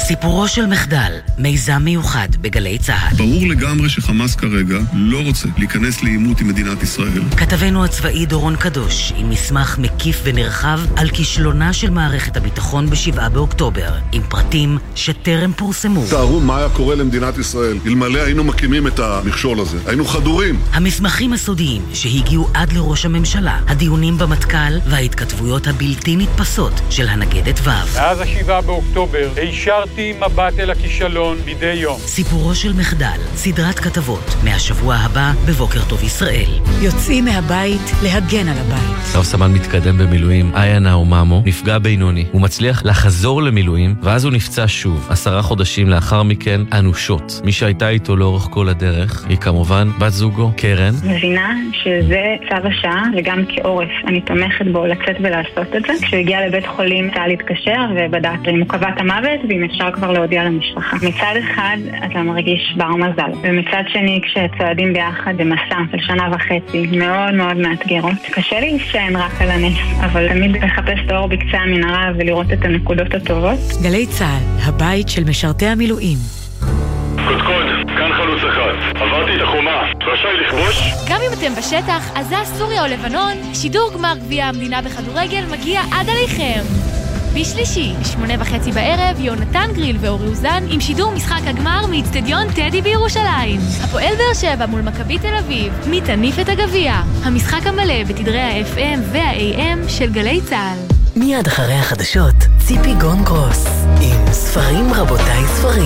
סיפורו של מחדל, מיזם מיוחד בגלי צהל. ברור לגמרי שחמאס כרגע לא רוצה להיכנס לעימות עם מדינת ישראל. כתבנו הצבאי דורון קדוש עם מסמך מקיף ונרחב על כישלונה של מערכת הביטחון ב7 באוקטובר, עם פרטים שטרם פורסמו. תארו מה היה קורה למדינת ישראל אלמלא היינו מקימים את המכשול הזה. היינו חדורים. המסמכים הסודיים שהגיעו עד לראש הממשלה, הדיונים במטכ"ל וההתכתבויות הבלתי נתפסות של הנגדת ו'. מאז 7 באוקטובר הישרתי מבט אל הכישלון מדי יום. סיפורו של מחדל, סדרת כתבות, מהשבוע הבא בבוקר טוב ישראל. יוצאים מהבית להגן על הבית. רב סמל מתקדם במילואים, איה נאוממו, נפגע בינוני. הוא מצליח לחזור למילואים, ואז הוא נפצע שוב. 10 חודשים לאחר מכן, אנושות. מי שהייתה איתו לאורך כל הדרך, היא כמובן בת זוגו, קרן. מבינה שזה צו השעה, וגם כעורף. אני תומכת בו לצאת ולעשות את זה. כשהוא הגיע לבית חולים, צה"ל להתקשר ובדק אם הוא קבע את המוות, ואם אפשר כבר להודיע למשפחה. מצד אחד, אתה מרגיש בר מזל. ומצד שני, כשצועדים ביחד במסע של 1.5 שנה, מאוד מאוד מאתגרות. קשה לי שאין רק על הנס, אבל תמיד לחפש את האור בקצה המנהרה ולראות את הנקודות הטובות. גלי צהל, הבית של משרתי המילואים. קודקוד, כאן חלוץ אחד. עברתי את החומה, רשאי לכבוש? גם אם אתם בשטח, עזה, סוריה או לבנון, שידור גמר גביע המדינה בכדורגל מגיע עד עליכם. בשלישי, 8:30 בערב, יונתן גריל ואורי אוזן עם שידור משחק הגמר מאצטדיון טדי בירושלים. הפועל באר שבע מול מכבי תל אביב, מי תניף את הגביע. המשחק המלא בתדרי ה-FM וה-AM של גלי צהל. מיד אחרי החדשות, ציפי גון גרוס עם ספרים רבותיי ספרים.